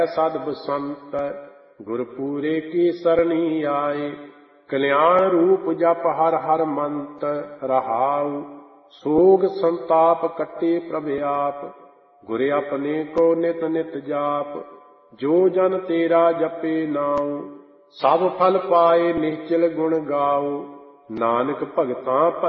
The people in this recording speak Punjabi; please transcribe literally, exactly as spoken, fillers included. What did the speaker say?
ਸਦ ਬਸੰਤ ਗੁਰਪੂਰੇ ਕੀ ਸਰਣੀ ਆਏ। ਕਲਿਆਣ ਰੂਪ ਜਪ ਹਰ ਹਰ ਮੰਤ ਰਹਾਉ। ਸੋਗ ਸੰਤਾਪ ਕੱਟੇ ਪ੍ਰਭ ਆਪ ਗੁਰ ਆਪਣੇ ਕੋ ਨਿਤ ਨਿਤ ਜਾਪ। ਜੋ ਜਨ ਤੇਰਾ ਜਪੇ ਨਾਉ ਸਭ ਫਲ ਪਾਏ ਨਿਹਚਲ ਗੁਣ ਗਾਉ। ਨਾਨਕ ਭਗਤਾਂ